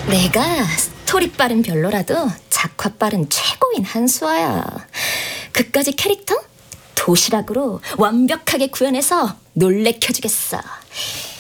내가 스토리빨은 별로라도 작화빨은 최고인 한수아야. 그까지 캐릭터? 도시락으로 완벽하게 구현해서 놀래켜주겠어.